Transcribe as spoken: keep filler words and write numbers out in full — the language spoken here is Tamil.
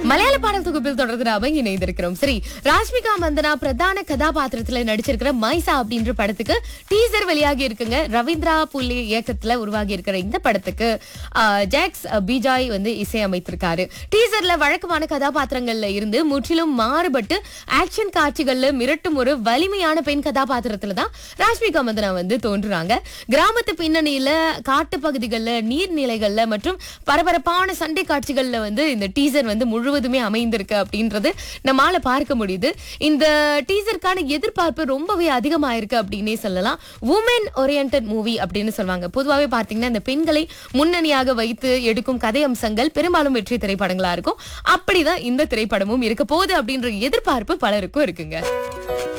மலையாள பாடல் தொகுப்பில் தொடர்ந்து நாம இணைந்திருக்கிறோம். சரி, ராஷ்மிகா மந்தனா பிரதான கதாபாத்திரத்துல நடிச்சிருக்கிற மைசா அப்படின்ற படத்துக்கு டீசர் வெளியாகி இருக்குங்க. ரவீந்திரா புள்ளி இயக்கத்துல உருவாகி இருக்கிற இந்த படத்துக்கு ஆஹ், ஜாக்ஸ் பிஜாய் வந்து இசையமைத்திருக்காரு. டீசர்ல வழக்கமான கதாபாத்திரங்கள்ல இருந்து முற்றிலும் மாறுபட்டு ஆக்ஷன் காட்சிகள்ல மிரட்டும் ஒரு வலிமையான பெண் கதாபாத்திரத்துல தான் ராஷ்மிகா மந்தனா வந்து தோன்றுறாங்க. கிராமத்து பின்னணியில, காட்டு பகுதிகள்ல, நீர்நிலைகள்ல மற்றும் பரபரப்பான சண்டை காட்சிகள்ல வந்து இந்த டீசர் வந்து முழுவதுமே அமைந்திருக்கு அப்படின்றது நம்மால பார்க்க முடியுது. இந்த டீசருக்கான எதிர்பார்ப்பு ரொம்பவே அதிகமா இருக்கு அப்படின்னே சொல்லலாம். உமன் ஓரியன்டட் மூவி அப்படின்னு சொல்லுவாங்க. பொதுவாகவே பார்த்தீங்கன்னா இந்த பெண்களை முன்னணியாக வைத்து எடுக்கும் கதை அம்சங்கள் பெரும்பாலும் வெற்றி திரைப்படங்களா இருக்கும். அப்படிதான் இந்த திரைப்படமும் இருக்க போகுது அப்படின்ற எதிர்பார்ப்பு பலருக்கும் இருக்குங்க.